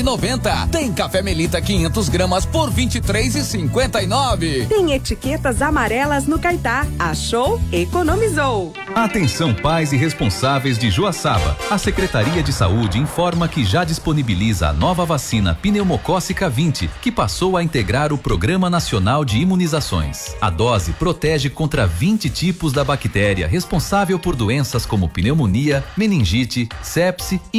19,90. Tem café Melita 500 gramas por 23,59. Tem etiquetas amarelas no Caetá. Achou? Economizou. Atenção, pais e responsáveis de Joaçaba. A Secretaria de Saúde informa que já disponibiliza a nova vacina pneumocócica 20, que passou a integrar o Programa Nacional de Imunizações. A dose protege contra 20 tipos da bactéria responsável por doenças como pneumonia, meningite, sepse e